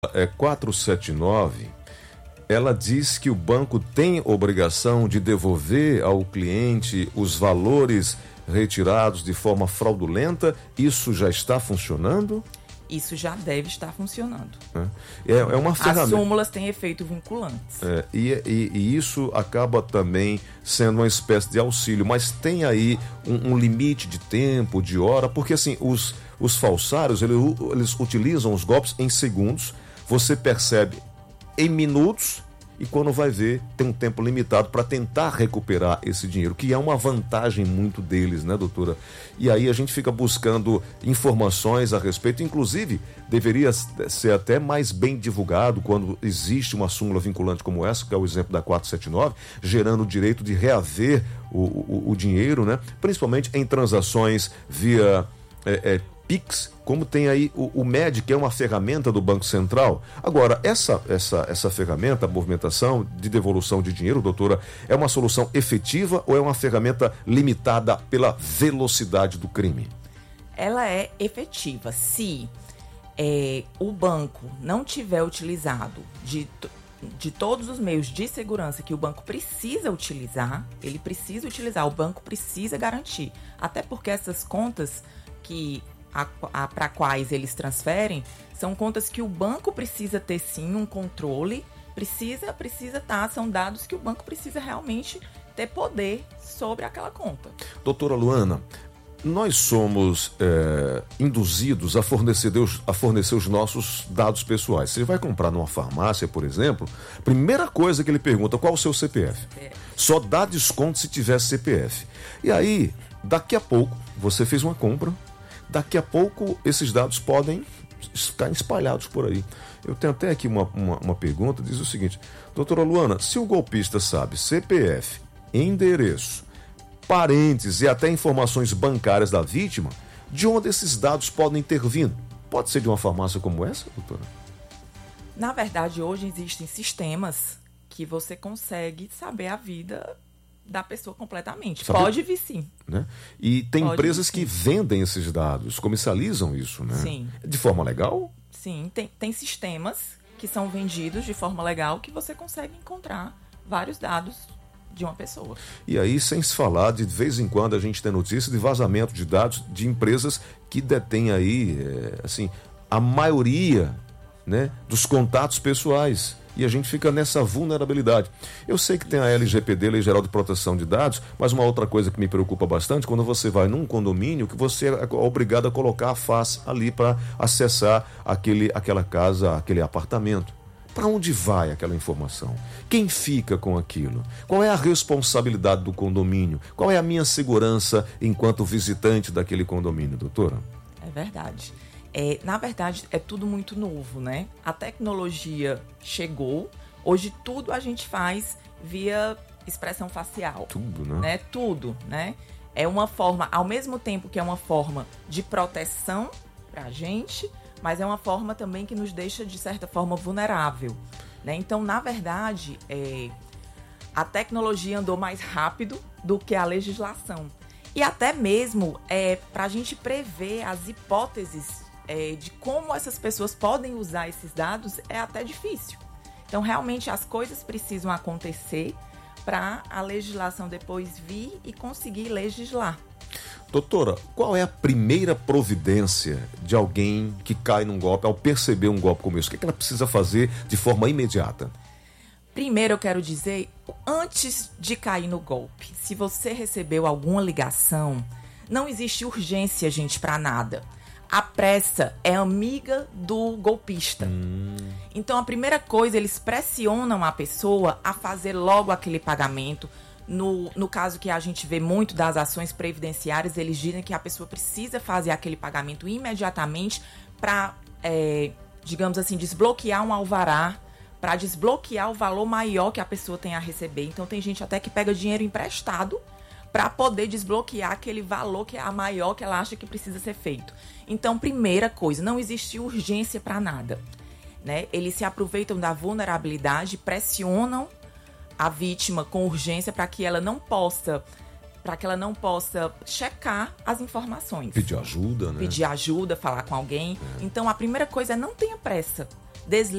479, ela diz que o banco tem obrigação de devolver ao cliente os valores retirados de forma fraudulenta. Isso já está funcionando? Isso já deve estar funcionando. É uma ferramenta. As súmulas têm efeito vinculantes. E isso acaba também sendo uma espécie de auxílio, mas tem aí um limite de tempo, de hora, porque assim, os falsários, eles utilizam os golpes em segundos, você percebe em minutos, e quando vai ver, tem um tempo limitado para tentar recuperar esse dinheiro, que é uma vantagem muito deles, né, doutora? E aí a gente fica buscando informações a respeito, inclusive deveria ser até mais bem divulgado quando existe uma súmula vinculante como essa, que é o exemplo da 479, gerando o direito de reaver o dinheiro, né? Principalmente em transações via Pix, como tem aí o MED, que é uma ferramenta do Banco Central. Agora, essa ferramenta, a movimentação de devolução de dinheiro, doutora, é uma solução efetiva ou é uma ferramenta limitada pela velocidade do crime? Ela é efetiva se o banco não tiver utilizado de todos os meios de segurança que o banco precisa utilizar, o banco precisa garantir. Até porque essas contas para quais eles transferem, são contas que o banco precisa ter sim um controle, são dados que o banco precisa realmente ter poder sobre aquela conta. Doutora Luana, nós somos induzidos a fornecer os nossos dados pessoais. Você vai comprar numa farmácia, por exemplo, primeira coisa que ele pergunta, qual o seu CPF? Só dá desconto se tiver CPF. E aí, daqui a pouco, você fez uma compra, daqui a pouco esses dados podem ficar espalhados por aí. Eu tenho até aqui uma pergunta, diz o seguinte: doutora Luana, se o golpista sabe CPF, endereço, parentes e até informações bancárias da vítima, de onde esses dados podem ter vindo? Pode ser de uma farmácia como essa, doutora? Na verdade, hoje existem sistemas que você consegue saber a vida da pessoa completamente. Pode vir sim. Né? E tem empresas que vendem esses dados, comercializam isso, né? Sim. De forma legal? Sim, tem sistemas que são vendidos de forma legal que você consegue encontrar vários dados de uma pessoa. E aí, sem se falar, de vez em quando a gente tem notícia de vazamento de dados de empresas que detêm aí, a maioria, né, dos contatos pessoais. E a gente fica nessa vulnerabilidade. Eu sei que tem a LGPD, Lei Geral de Proteção de Dados, mas uma outra coisa que me preocupa bastante, quando você vai num condomínio, que você é obrigado a colocar a face ali para acessar aquela casa, aquele apartamento. Para onde vai aquela informação? Quem fica com aquilo? Qual é a responsabilidade do condomínio? Qual é a minha segurança enquanto visitante daquele condomínio, doutora? É verdade. Na verdade, é tudo muito novo, né? A tecnologia chegou, hoje tudo a gente faz via expressão facial. Tudo, né? Tudo, né? É uma forma, ao mesmo tempo que é uma forma de proteção pra gente, mas é uma forma também que nos deixa, de certa forma, vulnerável, né? Então, na verdade, a tecnologia andou mais rápido do que a legislação. E até mesmo para a gente prever as hipóteses de como essas pessoas podem usar esses dados é até difícil. Então, realmente, as coisas precisam acontecer para a legislação depois vir e conseguir legislar. Doutora, qual é a primeira providência de alguém que cai num golpe, ao perceber um golpe como esse? O que ela precisa fazer de forma imediata? Primeiro, eu quero dizer, antes de cair no golpe, se você recebeu alguma ligação, não existe urgência, gente, para nada. A pressa é amiga do golpista. Então, a primeira coisa, eles pressionam a pessoa a fazer logo aquele pagamento. No caso que a gente vê muito das ações previdenciárias, eles dizem que a pessoa precisa fazer aquele pagamento imediatamente para, digamos assim, desbloquear um alvará, para desbloquear o valor maior que a pessoa tem a receber. Então, tem gente até que pega dinheiro emprestado para poder desbloquear aquele valor que é a maior que ela acha que precisa ser feito. Então, primeira coisa, não existe urgência para nada, né? Eles se aproveitam da vulnerabilidade, pressionam a vítima com urgência para que ela não possa checar as informações. Pedir ajuda, né? Pedir ajuda, falar com alguém. Então, a primeira coisa é não tenha pressa. deslize